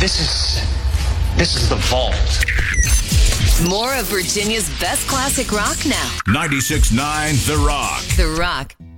This is the vault. More of Virginia's best classic rock now. 96.9 The Rock. The Rock.